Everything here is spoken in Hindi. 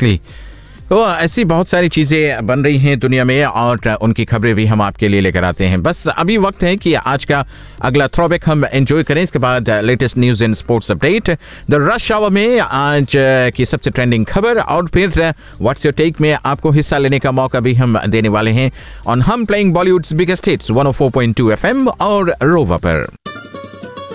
एग्जैक्टली। तो ऐसी बहुत सारी चीज़ें बन रही हैं दुनिया में और उनकी खबरें भी हम आपके लिए लेकर आते हैं। बस अभी वक्त है कि आज का अगला थ्रोबैक हम एंजॉय करें, इसके बाद latest news in sports update, the rush our में आज की सबसे ट्रेंडिंग खबर, और फिर व्हाट्स योर टेक में आपको हिस्सा लेने का मौका भी हम देने वाले हैं ऑन हम playing Bollywoods biggest hits 104.2 FM और रोवा पर।